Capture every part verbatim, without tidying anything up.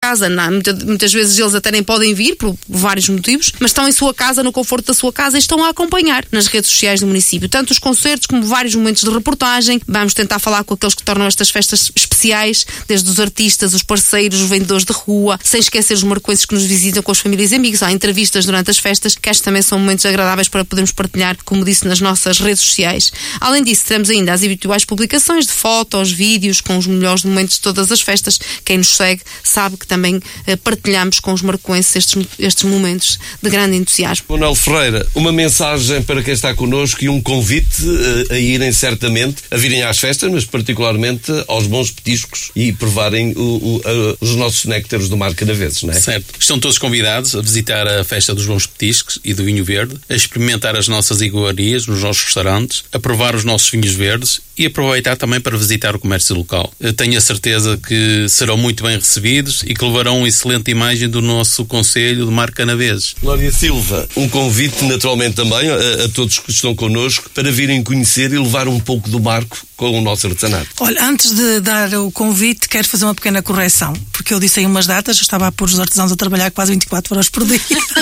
casa, não, muitas, muitas vezes eles até nem podem vir por vários motivos, mas estão em sua casa, no conforto da sua casa, e estão a acompanhar nas redes sociais do município, tanto os concertos como vários momentos de reportagem. Vamos tentar falar com aqueles que tornam estas festas especiais, desde os artistas, os parceiros, os vendedores de rua, sem esquecer os marcoenses que nos visitam com as famílias e amigos. Há entrevistas durante as festas, que estes também são momentos agradáveis para podermos partilhar, como disse, nas nossas redes sociais. Além disso, teremos ainda as habituais publicações de fotos, vídeos, com os melhores momentos de todas as festas. Quem nos segue sabe que também eh, partilhamos com os marcoenses estes, estes momentos de grande entusiasmo. Manuel Ferreira, uma mensagem para quem está connosco e um convite uh, a irem certamente, a virem às festas, mas particularmente aos bons petiscos e provarem o, o, uh, os nossos néctaros do Mar Canaveses, não é? Certo. Estão todos convidados a visitar a festa dos bons petiscos e do vinho verde, a experimentar as nossas iguarias nos nossos restaurantes, a provar os nossos vinhos verdes e aproveitar também para visitar o comércio local. Eu tenho a certeza que serão muito bem recebidos e que levarão uma excelente imagem do nosso concelho do Mar Canaveses. Glória Silva, um convite naturalmente também a, a todos que estão connosco para virem conhecer e levar um pouco do barco com o nosso artesanato. Olha, antes de dar o convite, quero fazer uma pequena correção, porque eu disse aí umas datas, eu estava a pôr os artesãos a trabalhar quase vinte e quatro horas por dia.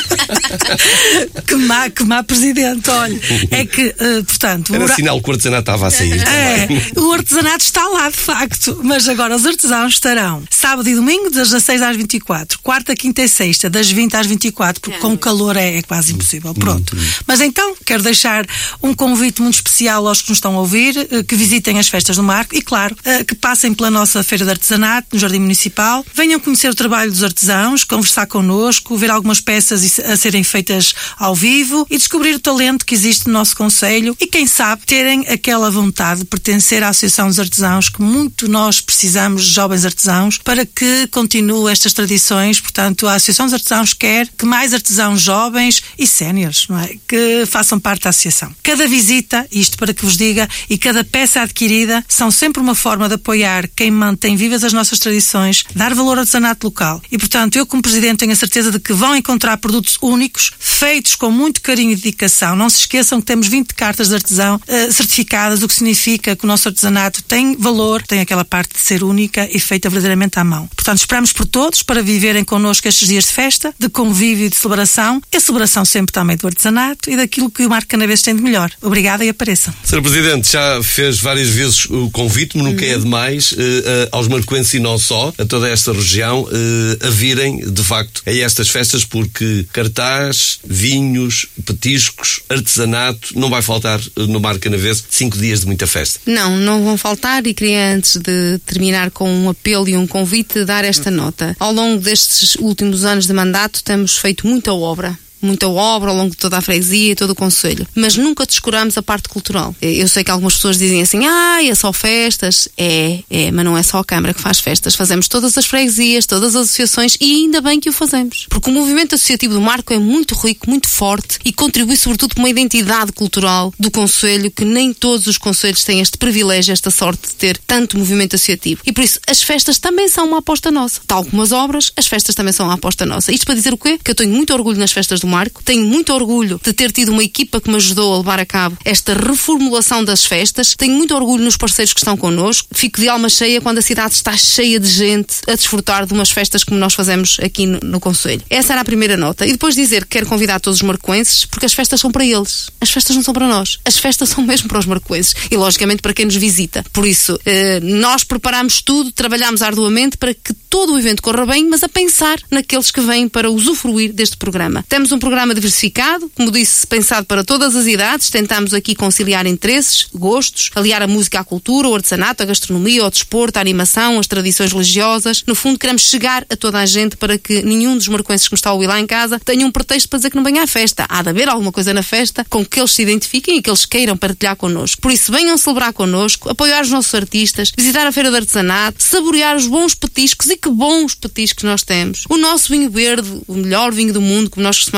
que má, que má presidente, olha. É que, uh, portanto... Era o... sinal que o artesanato estava a sair. É, o artesanato está lá, de facto, mas agora os artesãos estarão sábado e domingo, das dezasseis às vinte e quatro, quarta, quinta e sexta, das vinte às vinte e quatro, porque é. com o calor é, é quase impossível. Pronto. Mas então, quero deixar um convite muito especial aos que nos estão a ouvir, que visitem as festas do Marco e, claro, que passem pela nossa Feira de Artesanato no Jardim Municipal, venham conhecer o trabalho dos artesãos, conversar connosco, ver algumas peças a serem feitas ao vivo e descobrir o talento que existe no nosso concelho e, quem sabe, terem aquela vontade de pertencer à Associação dos Artesãos, que muito nós precisamos de jovens artesãos para que continuem estas tradições. Portanto, a Associação dos Artesãos quer que mais artesãos jovens e séniores, não é, que façam parte da associação. Cada visita, isto para que vos diga, e cada peça adquirida são sempre uma forma de apoiar quem mantém vivas as nossas tradições, dar valor ao artesanato local. E, portanto, eu como Presidente tenho a certeza de que vão encontrar produtos únicos, feitos com muito carinho e dedicação. Não se esqueçam que temos vinte cartas de artesão uh, certificadas, o que significa que o nosso artesanato tem valor, tem aquela parte de ser única e feita verdadeiramente à mão. Portanto, esperamos por todos para viverem connosco estes dias de festa, de convívio e de celebração, e a celebração sempre também do artesanato e daquilo que o Marco Canaveses tem de melhor. Obrigada e apareçam. senhor Presidente, já fez várias vezes o convite, mas nunca uhum. é demais, uh, uh, aos marcoenses e não só, a toda esta região, uh, a virem, de facto, a estas festas, porque cartaz, vinhos, petiscos, artesanato, não vai faltar no Mar Canaveses cinco dias de muita festa. Não, não vão faltar, e queria, antes de terminar com um apelo e um convite, dar esta nota. Ao longo destes últimos anos de mandato temos feito muita obra. Muita obra ao longo de toda a freguesia e todo o concelho, mas nunca descuramos a parte cultural. Eu sei que algumas pessoas dizem assim, ah, é só festas. É, é, mas não é só a Câmara que faz festas. Fazemos todas as freguesias, todas as associações, e ainda bem que o fazemos. Porque o movimento associativo do Marco é muito rico, muito forte, e contribui sobretudo para uma identidade cultural do concelho, que nem todos os concelhos têm este privilégio, esta sorte de ter tanto movimento associativo. E por isso, as festas também são uma aposta nossa. Tal como as obras, as festas também são uma aposta nossa. Isto para dizer o quê? Que eu tenho muito orgulho nas festas do Marco, tenho muito orgulho de ter tido uma equipa que me ajudou a levar a cabo esta reformulação das festas, tenho muito orgulho nos parceiros que estão connosco, fico de alma cheia quando a cidade está cheia de gente a desfrutar de umas festas como nós fazemos aqui no, no concelho. Essa era a primeira nota. E depois dizer que quero convidar todos os marcoenses, porque as festas são para eles, as festas não são para nós, as festas são mesmo para os marcoenses e logicamente para quem nos visita. Por isso, eh, nós preparamos tudo, trabalhamos arduamente para que todo o evento corra bem, mas a pensar naqueles que vêm para usufruir deste programa. Temos um programa diversificado, como disse, pensado para todas as idades. Tentamos aqui conciliar interesses, gostos, aliar a música à cultura, o artesanato, a gastronomia, o desporto, a animação, as tradições religiosas. No fundo, queremos chegar a toda a gente para que nenhum dos marcoenses que me está a ouvir lá em casa tenha um pretexto para dizer que não venha à festa. Há de haver alguma coisa na festa com que eles se identifiquem e que eles queiram partilhar connosco. Por isso, venham celebrar connosco, apoiar os nossos artistas, visitar a Feira de Artesanato, saborear os bons petiscos, e que bons petiscos nós temos. O nosso vinho verde, o melhor vinho do mundo, como nós costumamos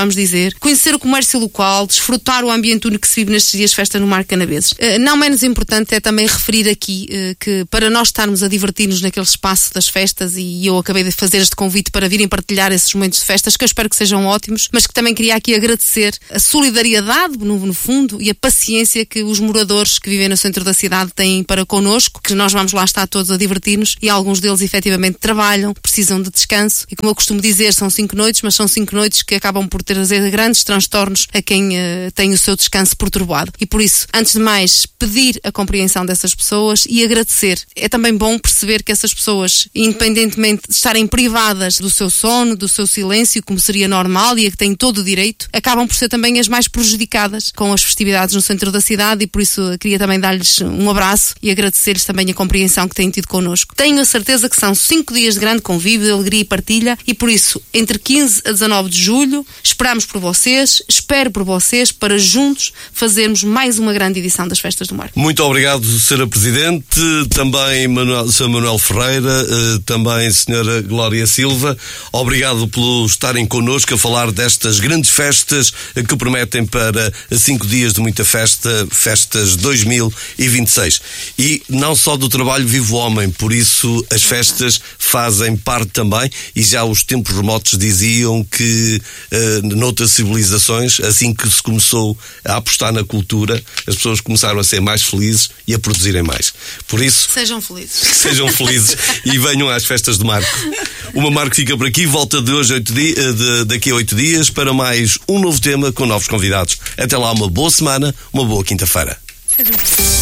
costumamos dizer, conhecer o comércio local, desfrutar o ambiente único que se vive nestes dias de festa no Mar Canaveses. Não menos importante é também referir aqui que para nós estarmos a divertir-nos naquele espaço das festas, e eu acabei de fazer este convite para virem partilhar esses momentos de festas, que eu espero que sejam ótimos, mas que também queria aqui agradecer a solidariedade, no, no fundo, e a paciência que os moradores que vivem no centro da cidade têm para connosco, que nós vamos lá estar todos a divertir-nos, e alguns deles efetivamente trabalham, precisam de descanso, e como eu costumo dizer, são cinco noites, mas são cinco noites que acabam por trazer grandes transtornos a quem uh, tem o seu descanso perturbado. E por isso, antes de mais, pedir a compreensão dessas pessoas e agradecer. É também bom perceber que essas pessoas, independentemente de estarem privadas do seu sono, do seu silêncio, como seria normal e a que têm todo o direito, acabam por ser também as mais prejudicadas com as festividades no centro da cidade, e por isso queria também dar-lhes um abraço e agradecer-lhes também a compreensão que têm tido connosco. Tenho a certeza que são cinco dias de grande convívio, de alegria e partilha, e por isso, entre quinze a dezanove de julho, esperamos por vocês, espero por vocês, para juntos fazermos mais uma grande edição das Festas do Mar. Muito obrigado, senhora Presidente, também Manuel, senhor Manuel Ferreira, também senhora Glória Silva, obrigado por estarem connosco a falar destas grandes festas que prometem para cinco dias de muita festa, festas dois mil e vinte e seis. E não só do trabalho vive o homem, por isso as festas fazem parte também, e já os tempos remotos diziam que uh, noutras civilizações, assim que se começou a apostar na cultura, as pessoas começaram a ser mais felizes e a produzirem mais. Por isso, sejam felizes. Sejam felizes e venham às festas de Marco. Uma Marco fica por aqui, volta de hoje oito di- de, daqui a oito dias para mais um novo tema com novos convidados. Até lá, uma boa semana, uma boa quinta-feira.